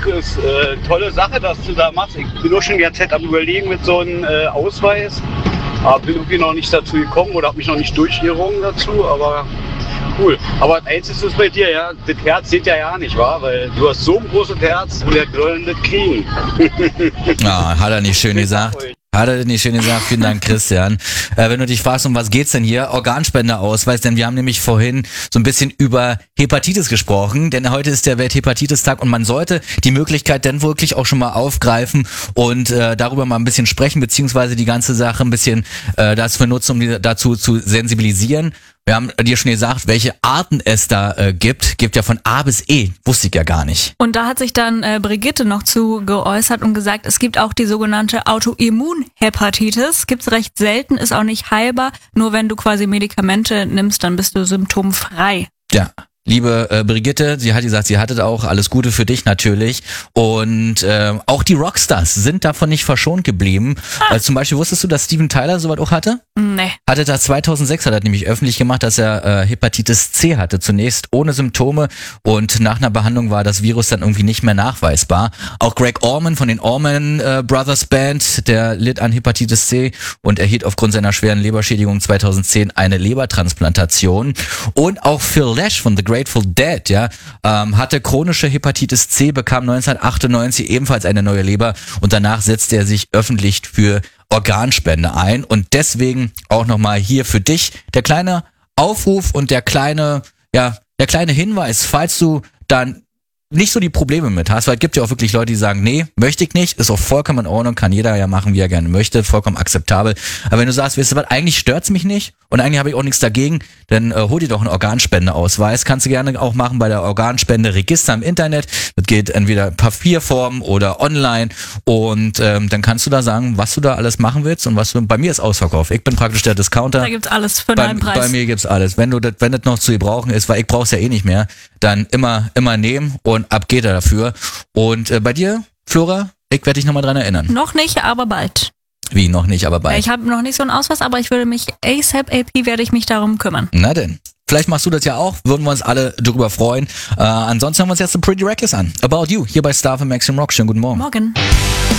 Chris, tolle Sache, dass du da machst. Ich bin auch schon die ganze Zeit am Überlegen mit so einem Ausweis. Aber bin irgendwie noch nicht dazu gekommen oder habe mich noch nicht durchgerungen dazu, aber cool. Aber eins ist es bei dir, ja, das Herz sieht ja nicht, wahr? Weil du hast so ein großes Herz und der soll das kriegen. Ja, hat er nicht schön gesagt. Hat er nicht schön gesagt, vielen Dank, Christian. Wenn du dich fragst, um was geht's denn hier? Organspendeausweis, denn wir haben nämlich vorhin so ein bisschen über Hepatitis gesprochen, denn heute ist der Welthepatitis-Tag und man sollte die Möglichkeit dann wirklich auch schon mal aufgreifen und darüber mal ein bisschen sprechen, beziehungsweise die ganze Sache ein bisschen dafür nutzen, um die dazu zu sensibilisieren. Wir haben dir schon gesagt, welche Arten es da gibt. Gibt ja von A bis E. Wusste ich ja gar nicht. Und da hat sich dann Brigitte noch zu geäußert und gesagt, es gibt auch die sogenannte Autoimmunhepatitis. Gibt's recht selten, ist auch nicht heilbar. Nur wenn du quasi Medikamente nimmst, dann bist du symptomfrei. Ja. Liebe Brigitte, sie hat gesagt, sie hatte auch alles Gute für dich natürlich und auch die Rockstars sind davon nicht verschont geblieben. Zum Beispiel wusstest du, dass Steven Tyler sowas auch hatte? Nee. Hatte das 2006, hat er nämlich öffentlich gemacht, dass er Hepatitis C hatte, zunächst ohne Symptome und nach einer Behandlung war das Virus dann irgendwie nicht mehr nachweisbar. Auch Greg Allman von den Allman Brothers Band, der litt an Hepatitis C und erhielt aufgrund seiner schweren Leberschädigung 2010 eine Lebertransplantation. Und auch Phil Lesh von The Grateful Dead, ja, hatte chronische Hepatitis C, bekam 1998 ebenfalls eine neue Leber und danach setzte er sich öffentlich für Organspende ein und deswegen auch nochmal hier für dich der kleine Aufruf und der kleine Hinweis, falls du dann nicht so die Probleme mit hast, weil es gibt ja auch wirklich Leute, die sagen, nee, möchte ich nicht, ist auch vollkommen in Ordnung, kann jeder ja machen, wie er gerne möchte, vollkommen akzeptabel. Aber wenn du sagst, weißt du was, eigentlich stört's mich nicht und eigentlich habe ich auch nichts dagegen, dann hol dir doch einen Organspendeausweis. Kannst du gerne auch machen bei der Organspenderegister im Internet. Das geht entweder Papierform oder online und dann kannst du da sagen, was du da alles machen willst und was du, bei mir ist Ausverkauf. Ich bin praktisch der Discounter. Da gibt's alles für deinen Preis. Bei mir gibt's alles. Wenn das noch zu gebrauchen ist, weil ich brauch's ja eh nicht mehr, dann immer nehmen und ab geht er dafür. Und bei dir, Flora, ich werde dich nochmal dran erinnern. Noch nicht, aber bald. Wie, noch nicht, aber bald? Ich habe noch nicht so einen Ausweis, aber ich würde mich ASAP werde ich mich darum kümmern. Na denn. Vielleicht machst du das ja auch, würden wir uns alle drüber freuen. Ansonsten hören wir uns jetzt The Pretty Reckless an. About You, hier bei Star für Maximum Rock. Schönen guten Morgen. Morgen.